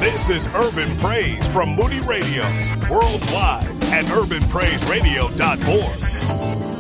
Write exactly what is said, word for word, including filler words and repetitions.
This is Urban Praise from Moody Radio, worldwide at urban praise radio dot org.